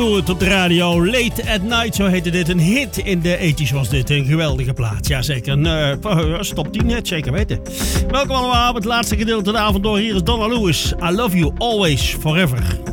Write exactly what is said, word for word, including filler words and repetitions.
Fluid op de radio. Late at Night, zo heette dit. Een hit in de tachtiger was dit. Een geweldige plaat. Jazeker. Een uh, top tien hit, zeker weten. Welkom allemaal op het laatste gedeelte van de avond door. Hier is Donna Lewis. I love you always, forever.